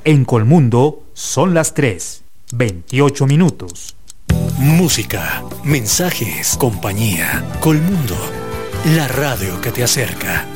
En Colmundo son las 3:28. Música, mensajes, compañía. Colmundo, la radio que te acerca.